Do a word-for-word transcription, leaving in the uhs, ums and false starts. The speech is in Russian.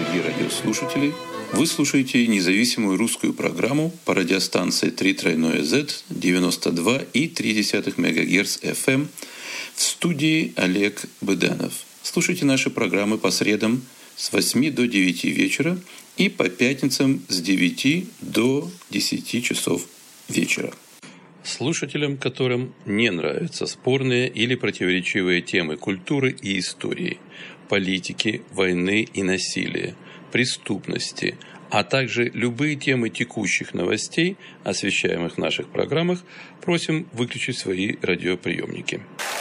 дорогие радиослушатели! Вы слушаете независимую русскую программу по радиостанции три тройное зет девяносто два и три десятых мегагерц эф эм. В студии Олег Быданов. Слушайте наши программы по средам с восьми до девяти вечера и по пятницам с девяти до десяти часов вечера. Слушателям, которым не нравятся спорные или противоречивые темы культуры и истории, политики, войны и насилия, преступности, а также любые темы текущих новостей, освещаемых в наших программах, просим выключить свои радиоприемники.